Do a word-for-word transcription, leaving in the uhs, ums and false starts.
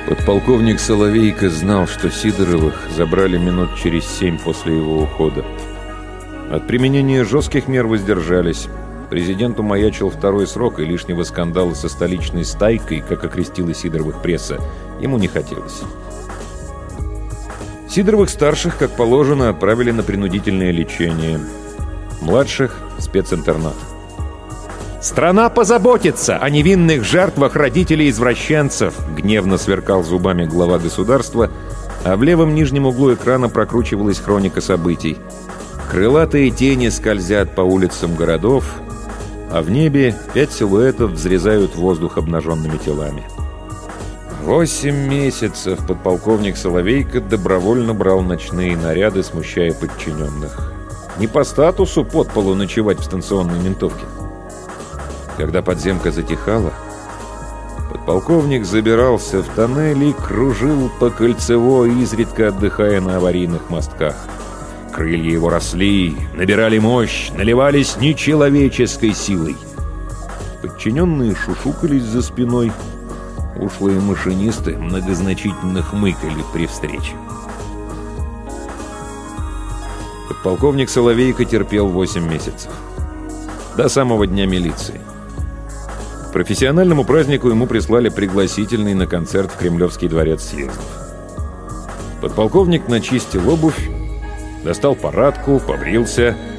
Подполковник Соловейко знал, что Сидоровых забрали минут через семь после его ухода. От применения жестких мер воздержались. Президенту маячил второй срок, и лишнего скандала со столичной стайкой, как окрестила Сидоровых пресса, ему не хотелось. Сидоровых-старших, как положено, отправили на принудительное лечение. Младших — в специнтернат. «Страна позаботится о невинных жертвах родителей-извращенцев», гневно сверкал зубами глава государства, а в левом нижнем углу экрана прокручивалась хроника событий. Крылатые тени скользят по улицам городов, а в небе пять силуэтов взрезают воздух обнаженными телами. Восемь месяцев подполковник Соловейко добровольно брал ночные наряды, смущая подчиненных. Не по статусу подполу ночевать в станционной ментовке. Когда подземка затихала, подполковник забирался в тоннель и кружил по Кольцевой, изредка отдыхая на аварийных мостках. Крылья его росли, набирали мощь, наливались нечеловеческой силой. Подчиненные шушукались за спиной, ушлые машинисты многозначительно хмыкали при встрече. Подполковник Соловейко терпел восемь месяцев. До самого дня милиции. К профессиональному празднику ему прислали пригласительный на концерт в Кремлевский дворец съездов. Подполковник начистил обувь, достал парадку, побрился,